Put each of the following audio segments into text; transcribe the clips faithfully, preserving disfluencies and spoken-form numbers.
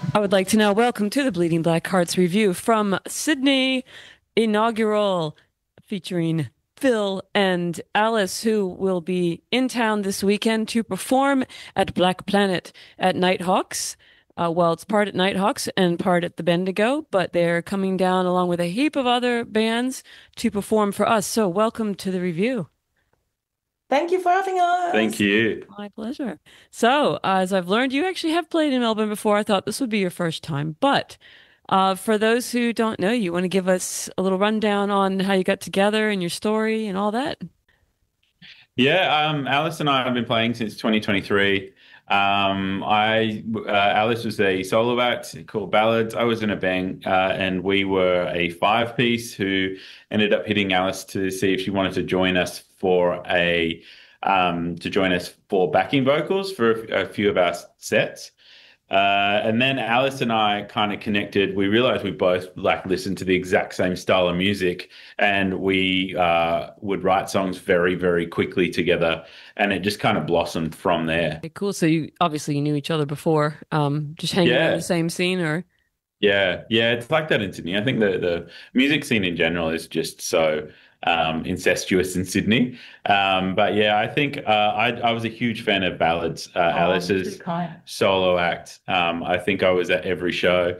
I would like to now welcome to the Bleeding Black Hearts review from Sydney, inaugural, featuring Phil and Alice, who will be in town this weekend to perform at Black Planet at Nighthawks. Uh, well, it's part at Nighthawks and part at the Bendigo, but they're coming down along with a heap of other bands to perform for us. So, welcome to the review. Thank you for having Thank us. you. My pleasure. So, as I've learned, you actually have played in Melbourne before. I thought this would be your first time, but uh, for those who don't know you, want to give us a little rundown on how you got together and your story and all that? Yeah, um, Alice and I have been playing since twenty twenty-three. Um, I uh, Alice was a solo act called Ballads. I was in a band, uh, and we were a five piece who ended up hitting Alice to see if she wanted to join us for a um, to join us for backing vocals for a, a few of our sets. Uh, and then Alice and I kind of connected. We realized we both like listen to the exact same style of music, and we uh, would write songs very, very quickly together, and it just kind of blossomed from there. Okay, cool. So you obviously you knew each other before, um, just hanging out in the Yeah, same scene, or yeah, yeah. It's like that in Sydney. I think the the music scene in general is just so um, incestuous in Sydney. Um, but yeah, I think uh, I I was a huge fan of Ballads. Uh, Oh, you're too Alice's kind. solo act. Um, I think I was at every show.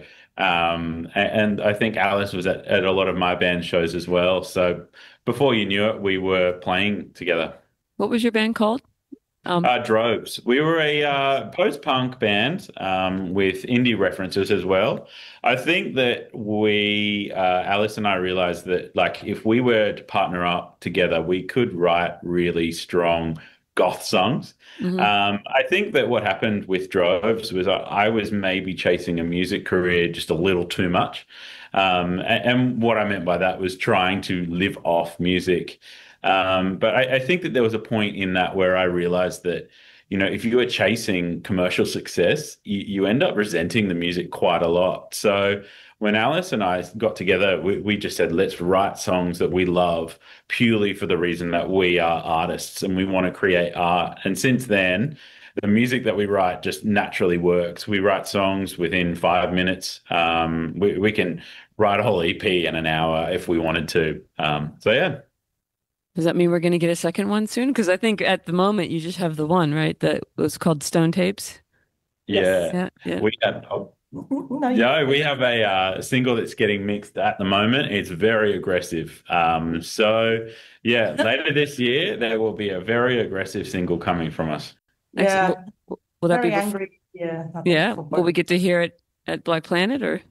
Um, a- and, I think Alice was at, at a lot of my band shows as well. So before you knew it, we were playing together. what was your band called? Um, Uh, Droves. We were a uh, post-punk band um, with indie references as well. I think that we, uh, Alice and I realized that like if we were to partner up together, we could write really strong goth songs. mhm. Um, I think that what happened with Droves was I, I was maybe chasing a music career just a little too much. Um, a- and, what I meant by that was trying to live off music. Um, but I, I think that there was a point in that where I realized that, you know, if you are chasing commercial success, you, you end up resenting the music quite a lot. So when Alice and I got together, we, we just said, let's write songs that we love purely for the reason that we are artists and we want to create art. And since then, the music that we write just naturally works. We write songs within five minutes. Um, we, we can write a whole E P in an hour if we wanted to. Um, so yeah. Does that mean we're going to get a second one soon? Because I think at the moment you just have the one, right? That was called Stone Tapes. Yes. Yeah, Yeah, yeah. we have. Oh, No, you. yeah, we have a uh, single that's getting mixed at the moment. It's very aggressive. Um, so yeah, later this year there will be a very aggressive single coming from us. Excellent. Yeah, Will, will that be very before? angry. Yeah, I think Yeah. for Will both. we get to hear it at Black Planet or?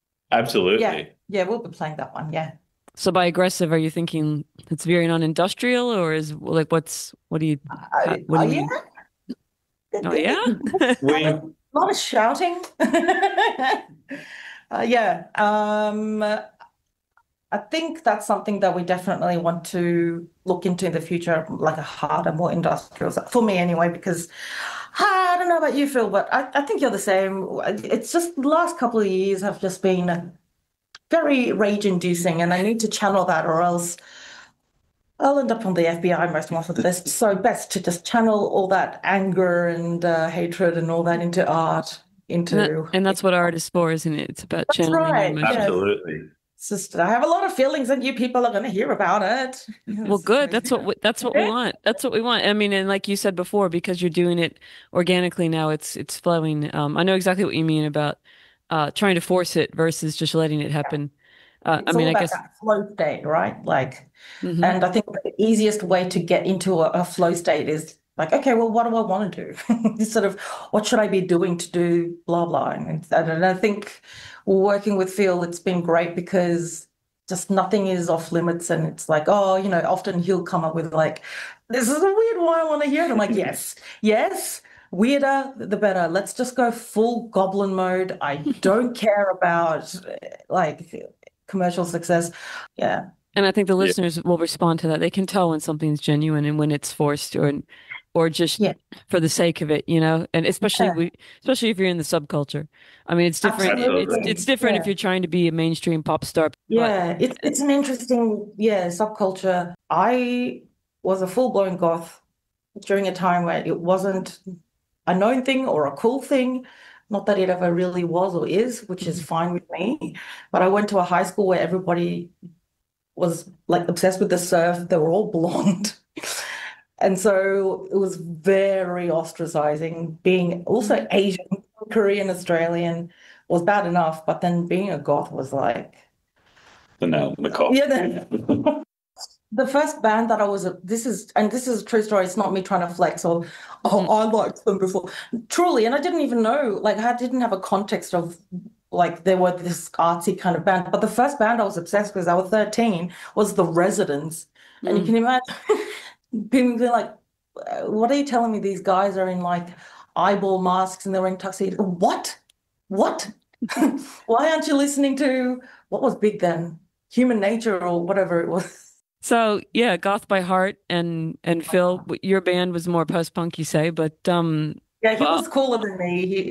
Yeah, Absolutely. yeah, we'll be playing that one. Yeah. So by aggressive, are you thinking it's veering on industrial or is like what's what do you how, Uh, what oh, do you yeah. mean? Oh yeah? A We lot of shouting. Uh, yeah. Um, I think that's something that we definitely want to look into in the future, like a harder, more industrial, for me anyway, because I don't know about you, Phil, but I, I think you're the same. It's just the last couple of years have just been very rage-inducing, and I need to channel that, or else I'll end up on the F B I most of this. So best to just channel all that anger and uh, hatred and all that into art, And that into. and that's what art is for, isn't it? It's about That's channeling your right. emotions. Yes. absolutely. It's just I have a lot of feelings, and you people are going to hear about it. Well, Yes. good. That's what we, that's what we want. That's what we want. I mean, and like you said before, because you're doing it organically now, it's it's flowing. Um, I know exactly what you mean about uh, trying to force it versus just letting it happen. Uh, I It's mean, all I about guess. that flow state, right? Like, Hmm. and I think the easiest way to get into a, a flow state is like, okay, well, what do I want to do? It's sort of, what should I be doing to do blah blah? And, and I think working with Phil, it's been great because just nothing is off limits, and it's like, oh, you know, often he'll come up with like, this is a weird one, I want to hear it. I'm like, yes, yes. Weirder, the better. Let's just go full goblin mode. I don't care about like commercial success. Yeah. And I think the Yeah. listeners will respond to that. They can tell when something's genuine and when it's forced or or just Yeah. for the sake of it, you know. And especially Yeah. we, especially if you're in the subculture. I mean, it's different. It, it's Absolutely. it's Absolutely. different if Yeah. you're trying to be a mainstream pop star. But Yeah. It's it's an interesting, yeah, subculture. I was a full-blown goth during a time where it wasn't a known thing or a cool thing. Not that it ever really was or is, which is fine with me. But I went to a high school where everybody was like obsessed with the surf. They were all blonde. And so it was very ostracizing. Being also Asian, Korean, Australian was bad enough, but then being a goth was like the nail in the coffin. Yeah, then the first band that I was, this is, and this is a true story. It's not me trying to flex or, oh, I liked them before. Truly, and I didn't even know, like, I didn't have a context of, like, they were this artsy kind of band. But the first band I was obsessed with, I was thirteen, was The Residents. Mm. And you can imagine people being like, what are you telling me? These guys are in, like, eyeball masks and they're wearing tuxedos. What? What? Why aren't you listening to, what was big then? Human Nature or whatever it was. So yeah, Goth by Heart and and Phil, your band was more post-punk, you say, but um yeah, he well, was cooler than me. He,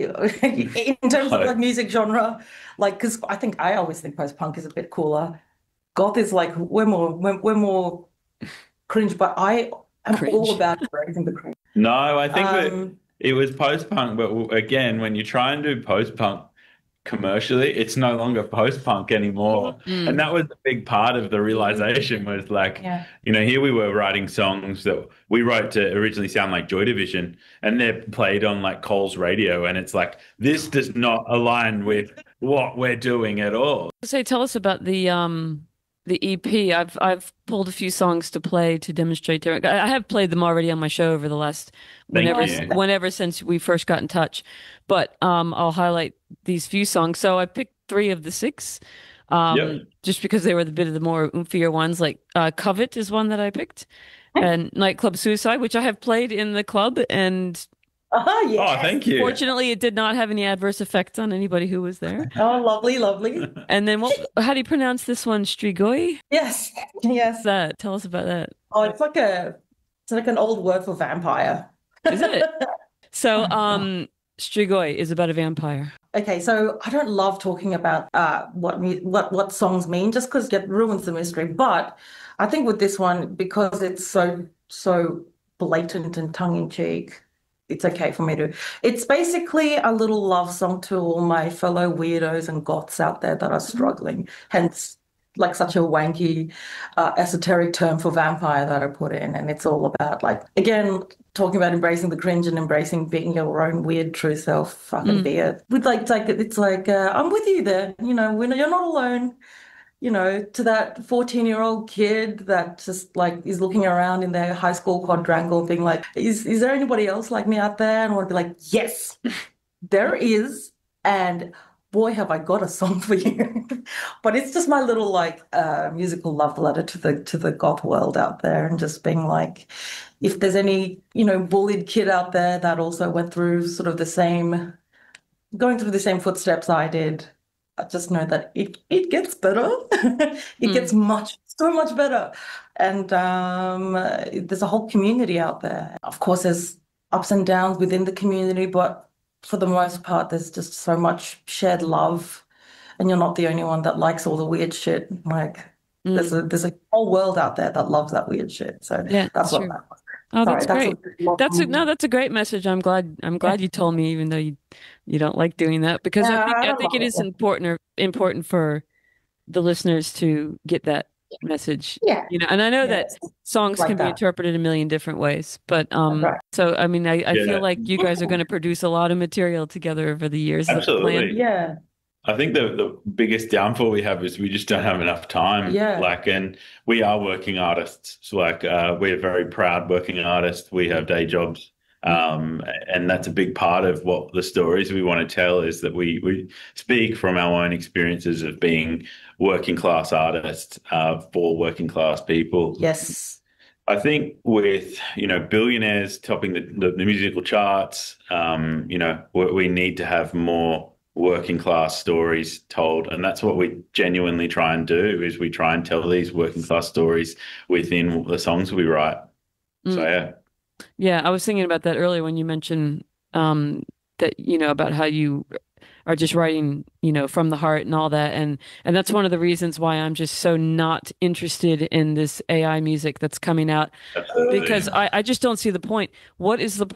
in terms of like music genre, like because I think I always think post-punk is a bit cooler. Goth is like we're more we're, we're more cringe, but I am cringe. all about embracing the cringe. No, I think um, that it was post-punk, but again, when you try and do post-punk commercially, it's no longer post-punk anymore. Mm. And that was a big part of the realization was like, yeah. you know, here we were writing songs that we wrote to originally sound like Joy Division, and they're played on like Coles radio, and it's like, this does not align with what we're doing at all. So tell us about the um the E P. I've I've pulled a few songs to play to demonstrate to I have played them already on my show over the last whenever whenever since we first got in touch. But um I'll highlight these few songs. So I picked three of the six. Um yep. Just because they were the bit of the more oompier ones. Like uh Covet is one that I picked. And Nightclub Suicide, which I have played in the club, and Oh, yes. Oh, thank you. Fortunately, it did not have any adverse effects on anybody who was there. Oh, lovely, lovely. And then, what? How do you pronounce this one? Strigoi? Yes, yes. What's that? Tell us about that. Oh, it's like a, it's like an old word for vampire. Is it? So, um, Strigoi is about a vampire. Okay, so I don't love talking about uh what what what songs mean, just because it ruins the mystery. But I think with this one, because it's so so blatant and tongue in cheek, it's okay for me to. It's basically a little love song to all my fellow weirdos and goths out there that are struggling. Hence, like such a wanky, uh, esoteric term for vampire that I put in. And it's all about, like, again, talking about embracing the cringe and embracing being your own weird true self. Fucking mm. be it. With like, it's like, it's like uh, I'm with you there. You know, when you're not alone. You know, to that fourteen-year-old kid that just like is looking around in their high school quadrangle being like, is, is there anybody else like me out there? And I want to be like, yes, there is. And boy, have I got a song for you. But it's just my little like uh, musical love letter to the to the goth world out there, and just being like, if there's any, you know, bullied kid out there that also went through sort of the same, going through the same footsteps I did, I just know that it, it gets better. it mm. gets much, so much better. And um, there's a whole community out there. Of course, there's ups and downs within the community, but for the most part, there's just so much shared love. And you're not the only one that likes all the weird shit. Like, mm. there's a there's a whole world out there that loves that weird shit. So yeah, that's, that's what true. that was. Oh, that's Sorry, great. That's, that's a, no, that's a great message. I'm glad. I'm glad you told me, even though you you don't like doing that, because yeah, I think I, I think it is it. important or important for the listeners to get that message. Yeah, you know, and I know yeah, that songs like can that. be interpreted a million different ways, but um, right. so I mean, I, I yeah. feel like you guys are going to produce a lot of material together over the years. Absolutely, yeah. I think the, the biggest downfall we have is we just don't have enough time. Yeah. Like, and we are working artists. So like, uh, we're very proud working artists. We have day jobs. Um, and that's a big part of what the stories we want to tell is that we, we speak from our own experiences of being working class artists uh, for working class people. Yes. I think with, you know, billionaires topping the, the, the musical charts, um, you know, we, we need to have more working class stories told, and that's what we genuinely try and do is we try and tell these working class stories within the songs we write. Mm. So yeah yeah I was thinking about that earlier when you mentioned um that, you know, about how you are just writing, you know, from the heart and all that, and and that's one of the reasons why I'm just so not interested in this A I music that's coming out. Absolutely. Because I, I just don't see the point. What is the point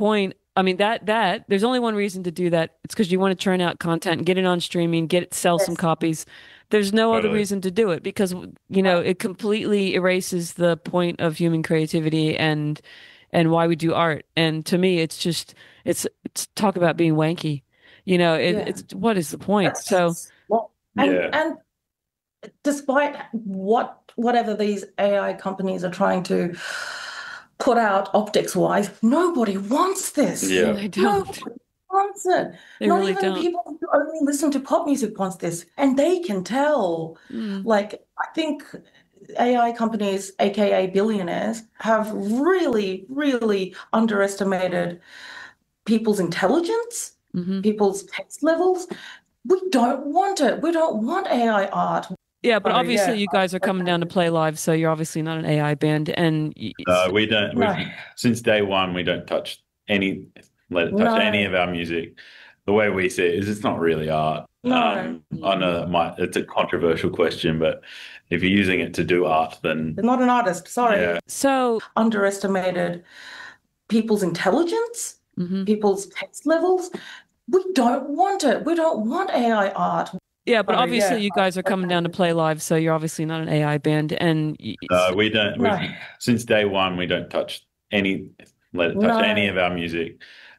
I mean that that there's only one reason to do that. It's because you want to churn out content, get it on streaming, get it, sell some Yes. copies. There's no other Totally. reason to do it because you know it completely erases the point of human creativity and and why we do art. And to me, it's just it's it's talk about being wanky. You know, it, Yeah. it's what is the point? That's So well, and Yeah. and despite what whatever these A I companies are trying to put out optics wise, nobody wants this. no, Yeah. they don't. Nobody wants it. They Not really even don't. people who only listen to pop music wants this, and they can tell. Mm. Like I think A I companies, aka billionaires, have really, really underestimated people's intelligence, Mhm. people's taste levels. We don't want it. We don't want A I art. Yeah, but Oh, obviously yeah. you guys are coming down to play live, so you're obviously not an A I band. And y- No, we don't. We've, No. Since day one, we don't touch any, let it touch No. any of our music. The way we see it is, it's not really art. No. Um, I know it might, it's a controversial question, but if you're using it to do art, then They're not an artist. Sorry. yeah, so Underestimated people's intelligence, mhm. people's taste levels. We don't want it. We don't want A I art. Yeah, but Oh, obviously yeah. you guys are coming down to play live, so you're obviously not an A I band. And y- no, we don't. We've, No. Since day one, we don't touch any, let it touch No. any of our music.